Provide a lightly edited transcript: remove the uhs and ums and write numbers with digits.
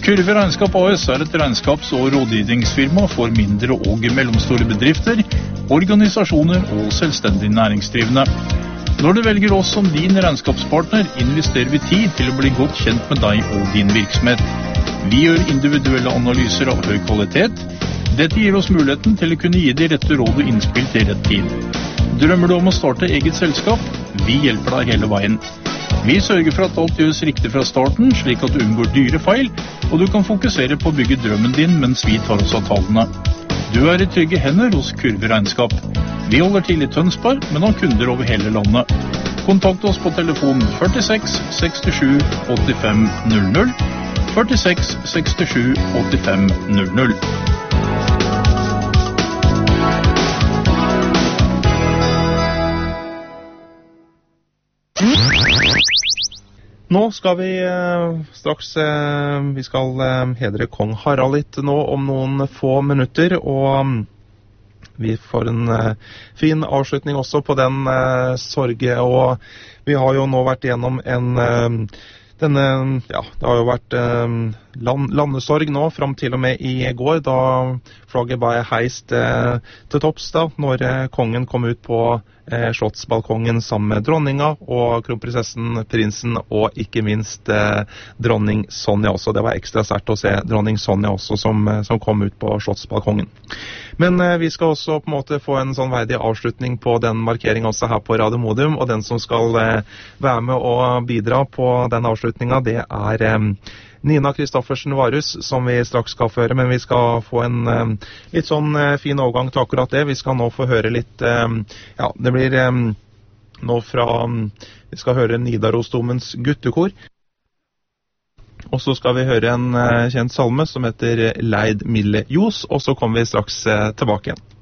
Kurve Regnskap AS er et regnskaps- og rådgivningsfirma for mindre og mellomstore bedrifter, organisasjoner og selvstendig næringsdrivende. Når du velger oss som din regnskapspartner, investerer vi tid til å bli godt kjent med deg og din virksomhet. Vi gjør individuelle analyser av høy kvalitet. Dette gir oss muligheten til å kunne gi de rette råd og innspill til rett tid. Drømmer du om å starte eget selskap? Vi hjelper deg hele veien. Vi sørger for at alt gjøres riktig fra starten, slik at du unngår dyre feil, og du kan fokusere på å bygge drømmen din mens vi tar oss av tallene. Du er i trygge hender hos Kurve Regnskap. Vi holder til i Tønsberg, men har kunder over hele landet. Kontakt oss på telefon 46 67 85 00, 46 67 85 00. Nå skal vi straks vi skal hedre kong Harald litt nå om noen få minutter, og vi får en fin avslutning også på den sorge, og vi har jo nå vært gjennom det har jo vært landesorg nå, frem til og med i går, da flagget ble heist til topps da, når kongen kom ut på slottsbalkongen sammen med dronninga og kronprinsessen, prinsen og ikke minst dronning Sonja også. Det var ekstra sterkt å se dronning Sonja også som kom ut på slottsbalkongen. Men vi skal også på en måte få en sånn verdig avslutning på den markeringen også her på Radio Modium, og den som skal være med og bidra på den avslutningen, det er Nina Kristoffersen Varus, som vi straks skal føre, men vi skal få en litt sånn fin overgang til akkurat det. Vi skal nå få høre litt, det blir nå fra, vi skal høre Nidarosdomens guttekor, og så skal vi høre en kjent salme som heter Leid Mille Jos, og så kommer vi straks tilbake igjen.